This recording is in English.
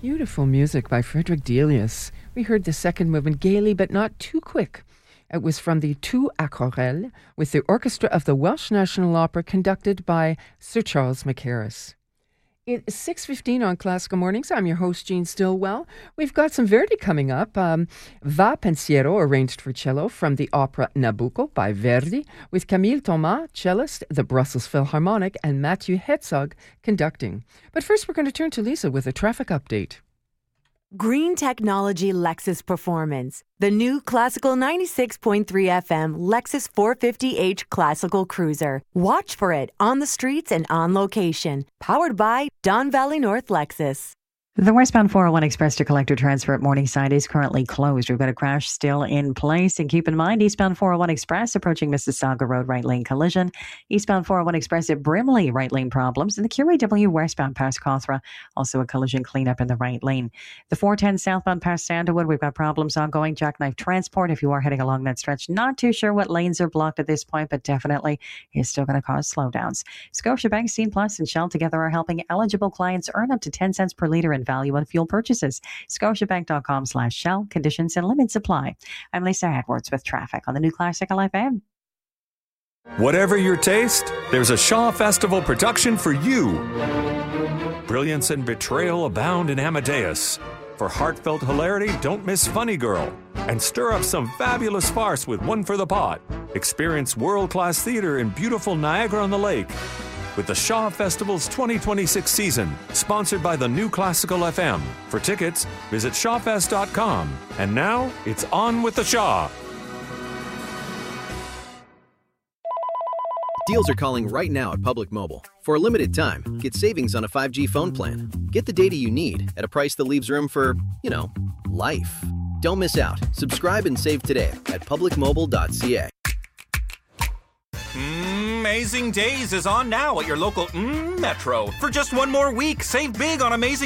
Beautiful music by Frederick Delius. We heard the second movement gaily but not too quick. It was from the Two Aquarelles with the orchestra of the Welsh National Opera conducted by Sir Charles Mackerras. It's 6:15 on Classical Mornings. I'm your host, Jean Stillwell. We've got some Verdi coming up. Va Pensiero, arranged for cello from the opera Nabucco by Verdi, with Camille Thomas, cellist, the Brussels Philharmonic, and Matthew Herzog conducting. But first, we're going to turn to Lisa with a traffic update. Green Technology Lexus Performance. The new classical 96.3 FM Lexus 450h Classical Cruiser. Watch for it on the streets and on location. Powered by Don Valley North Lexus. The westbound 401 Express to Collector Transfer at Morningside is currently closed. We've got a crash still in place. And keep in mind, eastbound 401 Express approaching Mississauga Road, right lane collision. Eastbound 401 Express at Brimley, right lane problems. And the QAW westbound past Cawthra, also a collision cleanup in the right lane. The 410 southbound past Sandalwood, we've got problems ongoing. Jackknife Transport, if you are heading along that stretch, not too sure what lanes are blocked at this point, but definitely is still going to cause slowdowns. Scotiabank, Scene Plus, and Shell together are helping eligible clients earn up to 10 cents per litre in value on fuel purchases. Scotiabank.com/Shell. Conditions and limits apply. I'm Lisa Edwards with traffic on the new Classical FM. Whatever your taste, there's a Shaw Festival production for you. Brilliance and betrayal abound in Amadeus. For heartfelt hilarity, don't miss Funny Girl. And stir up some fabulous farce with One for the Pot. Experience world-class theater in beautiful Niagara-on-the-Lake. With the Shaw Festival's 2026 season, sponsored by the new Classical FM. For tickets, visit shawfest.com. And now, it's on with the Shaw. Deals are calling right now at Public Mobile. For a limited time, get savings on a 5G phone plan. Get the data you need at a price that leaves room for, life. Don't miss out. Subscribe and save today at publicmobile.ca. Amazing Days is on now at your local Metro. For just one more week, save big on Amazing